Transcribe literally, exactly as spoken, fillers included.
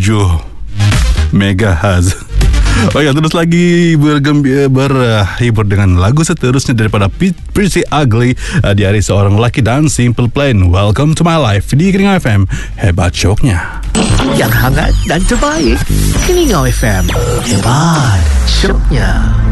tujuh megahertz. Oke, terus lagi bergembira berhibur dengan lagu seterusnya daripada Pretty Ugly uh, di hari seorang lelaki dan Simple Plan. Welcome to my life di Keningau F M. Hebat syoknya. Yang hangat dan terbaik, Keningau F M. Hebat syoknya.